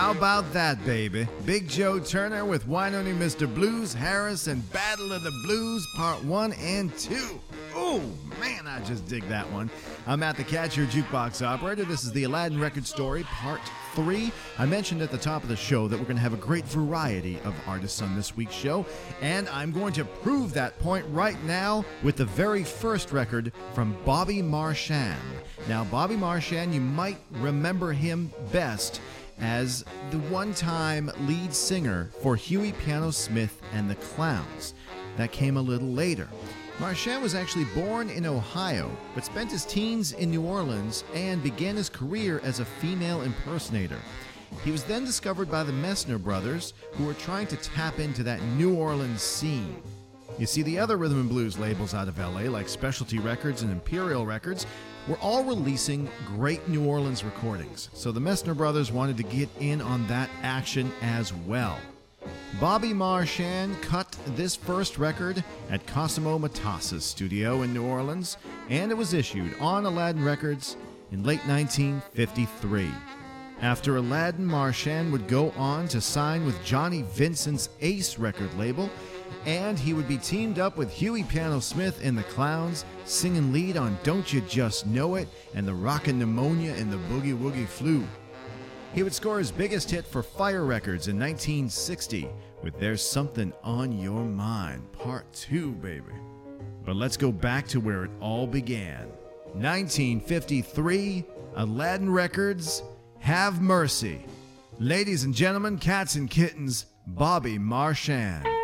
How about that, baby? Big Joe Turner with Wynonie Mr. Blues, Harris, and Battle of the Blues, Part 1 and 2. Oh, man, I just dig that one. I'm Matt the Cat, your jukebox operator. This is the Aladdin Record Story, Part 3. I mentioned at the top of the show that we're going to have a great variety of artists on this week's show, and I'm going to prove that point right now with the very first record from Bobby Marchand. Now, Bobby Marchand, you might remember him best as the one-time lead singer for Huey Piano Smith and the Clowns. That came a little later. Marchand was actually born in Ohio, but spent his teens in New Orleans and began his career as a female impersonator. He was then discovered by the Messner brothers, who were trying to tap into that New Orleans scene. You see, the other rhythm and blues labels out of LA, like Specialty Records and Imperial Records, were all releasing great New Orleans recordings, so the Messner brothers wanted to get in on that action as well. Bobby Marchand cut this first record at Cosimo Matassa's studio in New Orleans, and it was issued on Aladdin Records in late 1953. After Aladdin, Marchand would go on to sign with Johnny Vincent's Ace record label, and he would be teamed up with Huey Piano Smith and the Clowns, singing lead on Don't You Just Know It and the Rockin' Pneumonia and the Boogie Woogie Flu. He would score his biggest hit for Fire Records in 1960 with There's Something on Your Mind, Part 2, baby. But let's go back to where it all began. 1953, Aladdin Records, Have Mercy. Ladies and gentlemen, cats and kittens, Bobby Marchand.